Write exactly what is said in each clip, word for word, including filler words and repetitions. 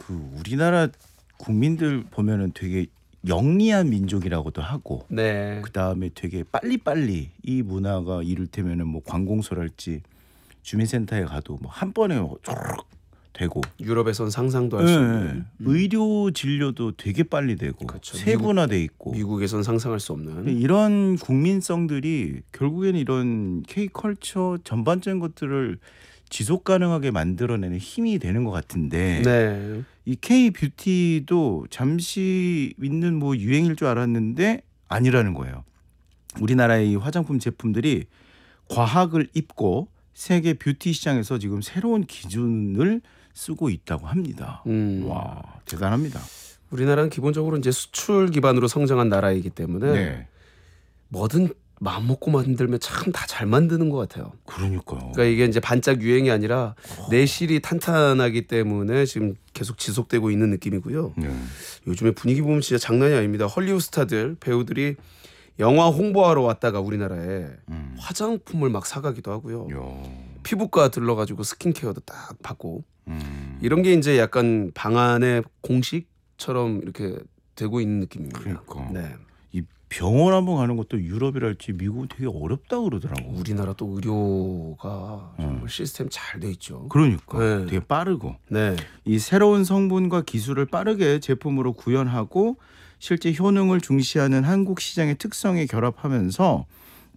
그 우리나라 국민들 보면은 되게 영리한 민족이라고도 하고 네. 그다음에 되게 빨리빨리 이 문화가 이를테면은 뭐 관공서랄지 주민센터에 가도 뭐 한 번에 쪼르륵 되고 유럽에선 상상도 할 수 네, 없는 음. 의료 진료도 되게 빨리 되고 그렇죠. 세분화돼 있고 미국에선 상상할 수 없는 이런 국민성들이 결국에는 이런 K컬처 전반적인 것들을 지속 가능하게 만들어내는 힘이 되는 것 같은데 네. 이 K뷰티도 잠시 있는 뭐 유행일 줄 알았는데 아니라는 거예요. 우리나라의 이 화장품 제품들이 과학을 입고 세계 뷰티 시장에서 지금 새로운 기준을 쓰고 있다고 합니다. 음. 와, 대단합니다. 우리나라는 기본적으로 이제 수출 기반으로 성장한 나라이기 때문에 네. 뭐든 마음 먹고 만들면 참 다 잘 만드는 것 같아요. 그러니까요. 그러니까 이게 이제 반짝 유행이 아니라 내실이 탄탄하기 때문에 지금 계속 지속되고 있는 느낌이고요. 네. 요즘에 분위기 보면 진짜 장난이 아닙니다. 헐리우드 스타들 배우들이 영화 홍보하러 왔다가 우리나라에 음. 화장품을 막 사가기도 하고요. 야. 피부과 들러가지고 스킨케어도 딱 받고 음. 이런 게 이제 약간 방안의 공식처럼 이렇게 되고 있는 느낌입니다. 그러니까. 네. 이 병원 한번 가는 것도 유럽이랄지 미국은 되게 어렵다 그러더라고. 우리나라 또 의료가 정말 시스템 잘 돼 있죠. 그러니까 네. 되게 빠르고 네. 이 새로운 성분과 기술을 빠르게 제품으로 구현하고 실제 효능을 중시하는 한국 시장의 특성에 결합하면서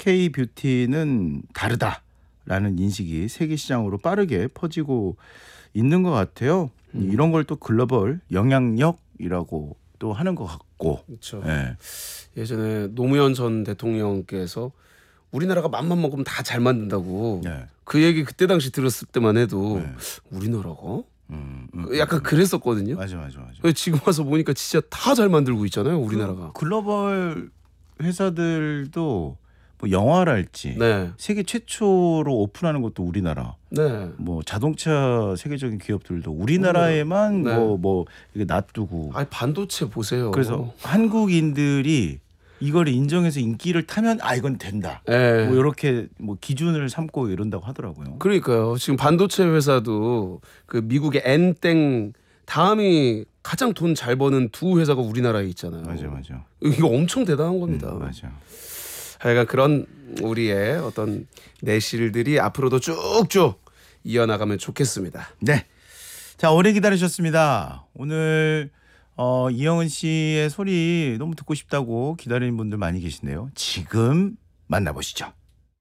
K뷰티는 다르다라는 인식이 세계 시장으로 빠르게 퍼지고 있는 것 같아요. 음. 이런 걸 또 글로벌 영향력이라고 또 하는 것 같고. 그렇죠. 네. 예전에 노무현 전 대통령께서 우리나라가 맘만 먹으면 다 잘 만든다고 네. 그 얘기 그때 당시 들었을 때만 해도 네. 우리나라가 음, 음, 약간 그랬었거든요. 맞아, 맞아, 맞아. 근데 지금 와서 보니까 진짜 다 잘 만들고 있잖아요, 우리나라가. 그 글로벌 회사들도 뭐 영화랄지 네, 세계 최초로 오픈하는 것도 우리나라. 네. 뭐 자동차 세계적인 기업들도 우리나라에만 네. 뭐 뭐 이게 놔두고. 아니 반도체 보세요. 그래서 한국인들이 이걸 인정해서 인기를 타면 아 이건 된다. 네. 뭐 이렇게 뭐 기준을 삼고 이런다고 하더라고요. 그러니까요. 지금 반도체 회사도 그 미국의 엔땡 다음이 가장 돈 잘 버는 두 회사가 우리나라에 있잖아요. 맞아, 맞아. 이거 엄청 대단한 겁니다. 음, 맞아. 하여간 그런 우리의 어떤 내실들이 앞으로도 쭉쭉 이어나가면 좋겠습니다. 네. 자, 오래 기다리셨습니다. 오늘 어, 이영은 씨의 소리 너무 듣고 싶다고 기다리는 분들 많이 계신데요. 지금 만나보시죠.